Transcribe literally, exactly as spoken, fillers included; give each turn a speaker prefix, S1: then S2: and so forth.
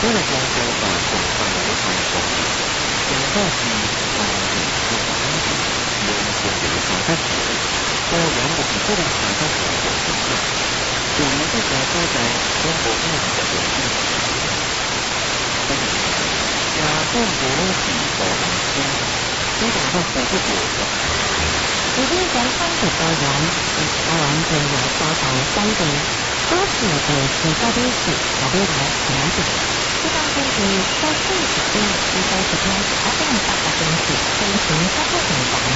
S1: 为了光州把广泛的开放，广告机发明出版品，用中国的传统和原本的各种传统的活动，主要是着重在中国内地的本地加更多地方明星，推广到各个国家。如今从三十多人，台湾就有多台三地，多数的是高低市和未来了解。这当中是在四十天至三十天，台湾八个城市进行各个平台。